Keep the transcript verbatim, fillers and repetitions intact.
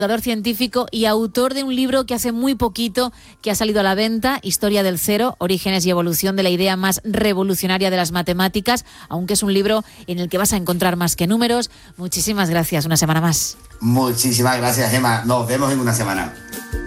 divulgador científico y autor de un libro que hace muy poquito que ha salido a la venta, Historia del Cero, orígenes y evolución de la idea más revolucionaria de las matemáticas, aunque es un libro en el que vas a encontrar más que números. Muchísimas gracias, una semana más. Muchísimas gracias, Gemma. Nos vemos en una semana.